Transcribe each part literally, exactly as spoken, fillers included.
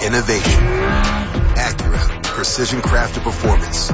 innovation. Acura, precision crafted performance.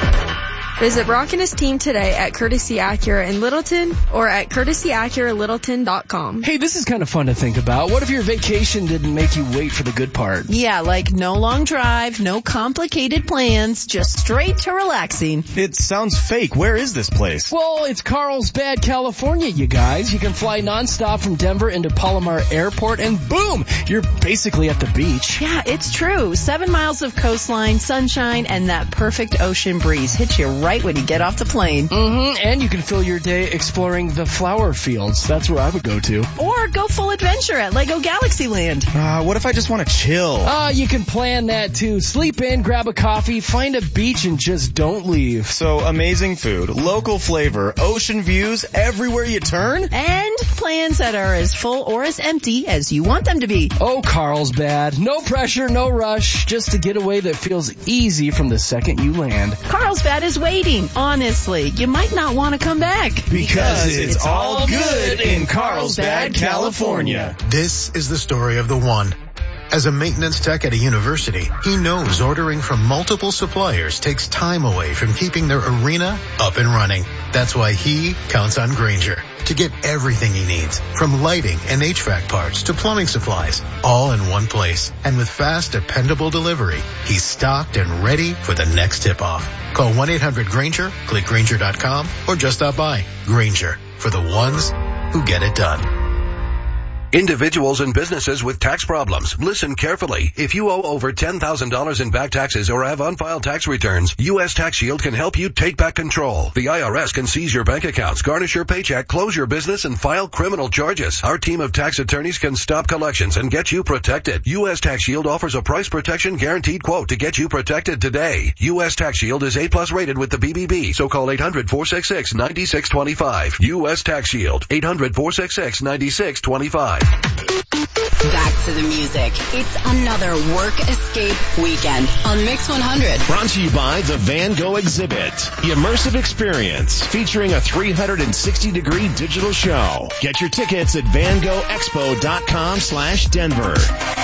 Visit Brock and his team today at Courtesy Acura in Littleton or at courtesy acura littleton dot com. Hey, this is kind of fun to think about. What if your vacation didn't make you wait for the good part? Yeah, like no long drive, no complicated plans, just straight to relaxing. It sounds fake. Where is this place? Well, it's Carlsbad, California, you guys. You can fly nonstop from Denver into Palomar Airport and boom, you're basically at the beach. Yeah, it's true. Seven miles of coastline, sunshine, and that perfect ocean breeze hits you right when you get off the plane. Mm-hmm, and you can fill your day exploring the flower fields. That's where I would go to. Or go full adventure at Lego Galaxyland. Uh, what if I just want to chill? Uh, you can plan that too. Sleep in, grab a coffee, find a beach, and just don't leave. So amazing food, local flavor, ocean views, everywhere you turn? And plans that are as full or as empty as you want them to be. Oh, Carlsbad. No pressure, no rush. Just a getaway that feels easy from the second you land. Carlsbad is waiting. Honestly, you might not want to come back. Because it's, it's all good in Carlsbad, California. This is the story of the one. As a maintenance tech at a university, he knows ordering from multiple suppliers takes time away from keeping their arena up and running. That's why he counts on Grainger to get everything he needs, from lighting and H V A C parts to plumbing supplies, all in one place. And with fast, dependable delivery, he's stocked and ready for the next tip-off. Call one eight hundred Grainger, click Grainger dot com, or just stop by. Grainger, for the ones who get it done. Individuals and businesses with tax problems, listen carefully. If you owe over ten thousand dollars in back taxes or have unfiled tax returns, U S Tax Shield can help you take back control. The I R S can seize your bank accounts, garnish your paycheck, close your business, and file criminal charges. Our team of tax attorneys can stop collections and get you protected. U S Tax Shield offers a price protection guaranteed quote to get you protected today. U S Tax Shield is A plus rated with the B B B, so call eight hundred, four six six, nine six two five. U S Tax Shield, eight hundred, four six six, nine six two five. Back to the music. It's another work escape weekend on Mix one hundred. Brought to you by the Van Gogh Exhibit, the immersive experience featuring a three hundred sixty degree digital show. Get your tickets at van gogh expo dot com slash Denver.